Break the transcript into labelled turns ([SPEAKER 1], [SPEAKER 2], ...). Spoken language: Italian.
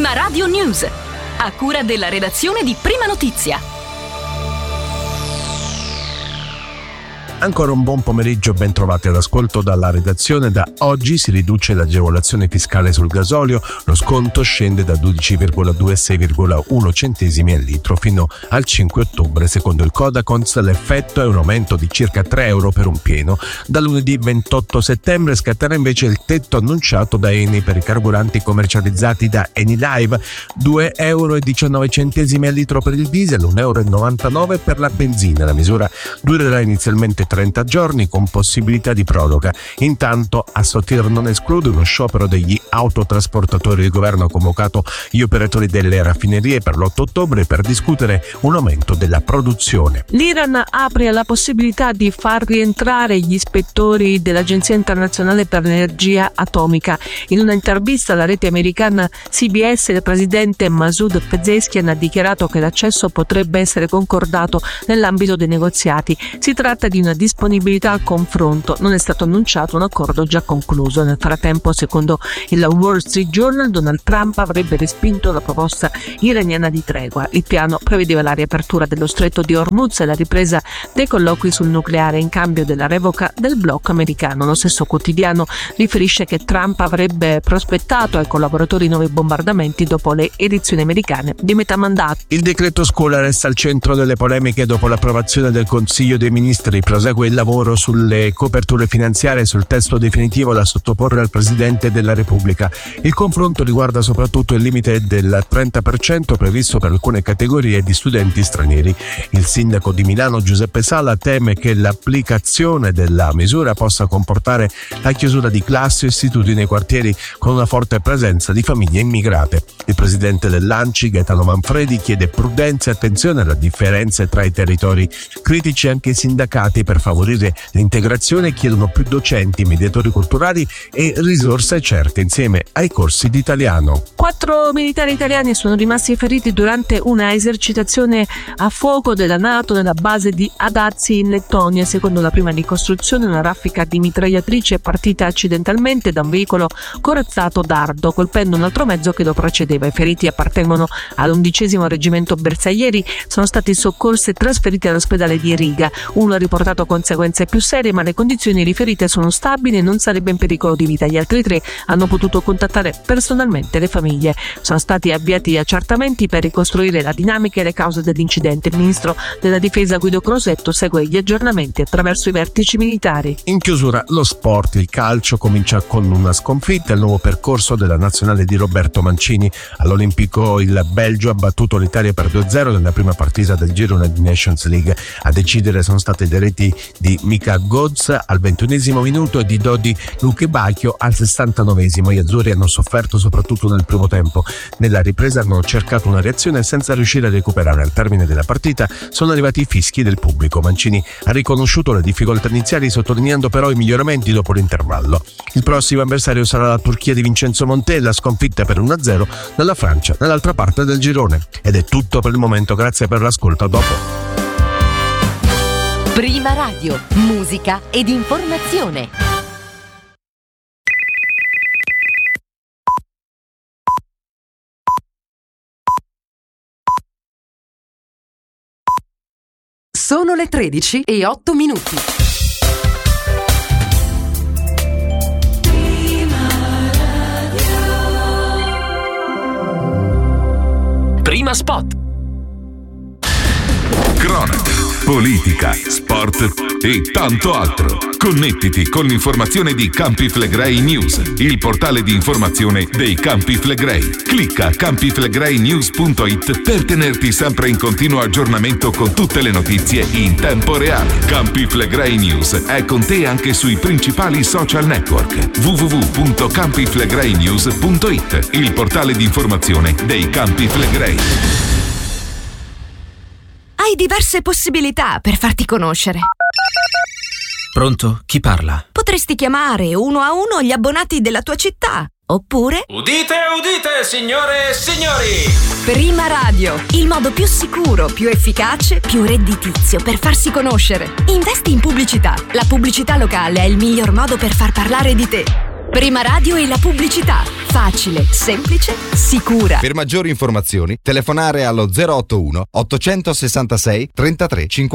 [SPEAKER 1] Prima Radio News, a cura della redazione di Prima Notizia.
[SPEAKER 2] Ancora un buon pomeriggio, ben trovati all'ascolto dalla redazione. Da oggi si riduce l'agevolazione fiscale sul gasolio, lo sconto scende da 12,2 a 6,1 centesimi al litro fino al 5 ottobre. Secondo il Codacons l'effetto è un aumento di circa 3 euro per un pieno. Da lunedì 28 settembre scatterà invece il tetto annunciato da Eni per i carburanti commercializzati da Enilive, 2,19 euro al litro per il diesel, 1,99 euro per la benzina. La misura durerà inizialmente 30 giorni con possibilità di proroga. Intanto Assotir non esclude uno sciopero degli autotrasportatori. Il governo ha convocato gli operatori delle raffinerie per l'8 ottobre per discutere un aumento della produzione.
[SPEAKER 3] L'Iran apre la possibilità di far rientrare gli ispettori dell'Agenzia Internazionale per l'Energia Atomica. In una intervista alla rete americana CBS, il presidente Masoud Pezeshkian ha dichiarato che l'accesso potrebbe essere concordato nell'ambito dei negoziati. Si tratta di una disponibilità al confronto. Non è stato annunciato un accordo già concluso. Nel frattempo, secondo il Wall Street Journal, Donald Trump avrebbe respinto la proposta iraniana di tregua. Il piano prevedeva la riapertura dello stretto di Hormuz e la ripresa dei colloqui sul nucleare in cambio della revoca del blocco americano. Lo stesso quotidiano riferisce che Trump avrebbe prospettato ai collaboratori nuovi bombardamenti dopo le elezioni americane di metà mandato.
[SPEAKER 2] Il decreto scuola resta al centro delle polemiche dopo l'approvazione del Consiglio dei Ministri. Prosegue il lavoro sulle coperture finanziarie e sul testo definitivo da sottoporre al Presidente della Repubblica. Il confronto riguarda soprattutto il limite del 30% previsto per alcune categorie di studenti stranieri. Il sindaco di Milano Giuseppe Sala teme che l'applicazione della misura possa comportare la chiusura di classi e istituti nei quartieri con una forte presenza di famiglie immigrate. Il presidente dell'ANCI Gaetano Manfredi chiede prudenza e attenzione alle differenze tra i territori. Critici anche i sindacati per favorire l'integrazione chiedono più docenti, mediatori culturali e risorse certe insieme ai corsi di italiano.
[SPEAKER 3] 4 militari italiani sono rimasti feriti durante una esercitazione a fuoco della NATO nella base di Adazi in Lettonia. Secondo la prima ricostruzione, una raffica di mitragliatrici è partita accidentalmente da un veicolo corazzato dardo, colpendo un altro mezzo che lo precedeva. I feriti appartengono all'11° reggimento bersaglieri, sono stati soccorsi e trasferiti all'ospedale di Riga. Uno ha riportato conseguenze più serie, ma le condizioni riferite sono stabili e non sarebbe in pericolo di vita. Gli altri 3 hanno potuto contattare personalmente le famiglie. Sono stati avviati gli accertamenti per ricostruire la dinamica e le cause dell'incidente. Il ministro della difesa Guido Crosetto segue gli aggiornamenti attraverso i vertici militari.
[SPEAKER 2] In chiusura lo sport. Il calcio comincia con una sconfitta. Il nuovo percorso della nazionale di Roberto Mancini. All'Olimpico il Belgio ha battuto l'Italia per 2-0 nella prima partita del girone di Nations League. A decidere sono state le reti di Mika Godz al 21° minuto e di Dodi Lukebakio al 69°. Gli azzurri hanno sofferto soprattutto nel primo tempo. Nella ripresa hanno cercato una reazione senza riuscire a recuperare. Al termine della partita sono arrivati i fischi del pubblico. Mancini ha riconosciuto le difficoltà iniziali, sottolineando però i miglioramenti dopo l'intervallo. Il prossimo avversario sarà la Turchia di Vincenzo Montella, sconfitta per 1-0 dalla Francia nell'altra parte del girone. Ed è tutto per il momento, grazie per l'ascolto, a dopo.
[SPEAKER 1] Prima Radio, musica ed informazione. Sono le 13:08. Prima Spot.
[SPEAKER 4] Cronaca, politica, sport e tanto altro. Connettiti con l'informazione di Campi Flegrei News, il portale di informazione dei Campi Flegrei. Clicca campiflegreinews.it per tenerti sempre in continuo aggiornamento con tutte le notizie in tempo reale. Campi Flegrei News è con te anche sui principali social network. www.campiflegreinews.it, il portale di informazione dei Campi Flegrei.
[SPEAKER 5] Hai diverse possibilità per farti conoscere.
[SPEAKER 6] Pronto? Chi parla?
[SPEAKER 5] Potresti chiamare 1 a 1 gli abbonati della tua città. Oppure...
[SPEAKER 6] Udite, udite, signore e signori!
[SPEAKER 5] Prima Radio, il modo più sicuro, più efficace, più redditizio per farsi conoscere. Investi in pubblicità. La pubblicità locale è il miglior modo per far parlare di te. Prima Radio e la pubblicità. Facile, semplice, sicura.
[SPEAKER 7] Per maggiori informazioni telefonare allo 081 866 33 50.